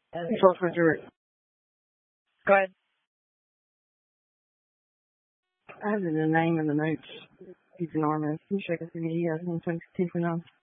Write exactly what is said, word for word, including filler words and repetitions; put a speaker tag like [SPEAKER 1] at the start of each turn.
[SPEAKER 1] So for George. Go ahead. I have the name in the notes. He's enormous. You check it for me. He has one twenty-two for now.